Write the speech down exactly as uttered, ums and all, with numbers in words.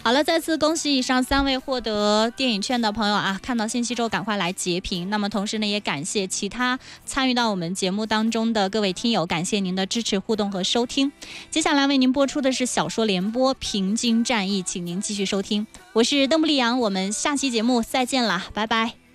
好了，再次恭喜以上三位获得电影券的朋友啊！看到信息之后赶快来截屏。那么同时呢，也感谢其他参与到我们节目当中的各位听友，感谢您的支持、互动和收听。接下来为您播出的是小说联播《平津战役》，请您继续收听。我是邓布利昂，我们下期节目再见啦，拜拜。